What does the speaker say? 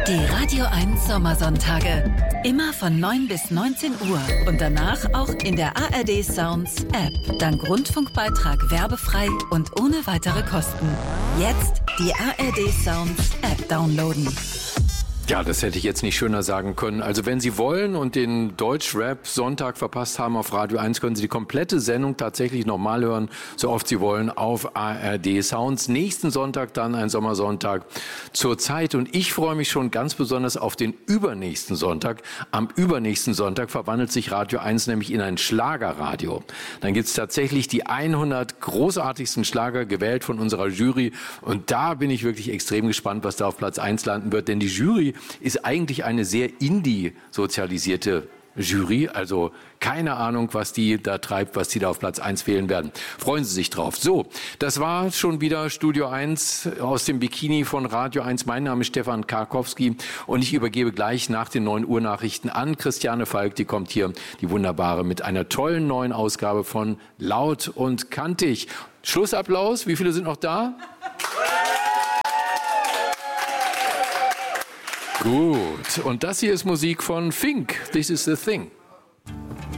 Die Radio 1 Sommersonntage. Immer von 9 bis 19 Uhr und danach auch in der ARD Sounds App. Dank Rundfunkbeitrag werbefrei und ohne weitere Kosten. Jetzt die ARD Sounds App downloaden. Ja, das hätte ich jetzt nicht schöner sagen können. Also wenn Sie wollen und den Deutschrap-Sonntag verpasst haben auf Radio 1, können Sie die komplette Sendung tatsächlich nochmal hören, so oft Sie wollen, auf ARD Sounds. Nächsten Sonntag dann ein Sommersonntag zur Zeit. Und ich freue mich schon ganz besonders auf den übernächsten Sonntag. Am übernächsten Sonntag verwandelt sich Radio 1 nämlich in ein Schlagerradio. Dann gibt es tatsächlich die 100 großartigsten Schlager gewählt von unserer Jury. Und da bin ich wirklich extrem gespannt, was da auf Platz 1 landen wird. Denn die Jury ist eigentlich eine sehr indie-sozialisierte Jury. Also keine Ahnung, was die da treibt, was die da auf Platz 1 wählen werden. Freuen Sie sich drauf. So, das war schon wieder Studio 1 aus dem Bikini von Radio 1. Mein Name ist Stefan Karkowski und ich übergebe gleich nach den 9 Uhr Nachrichten an Christiane Falk. Die kommt hier, die Wunderbare, mit einer tollen neuen Ausgabe von Laut und Kantig. Schlussapplaus. Wie viele sind noch da? Gut, und das hier ist Musik von Fink. This is the thing.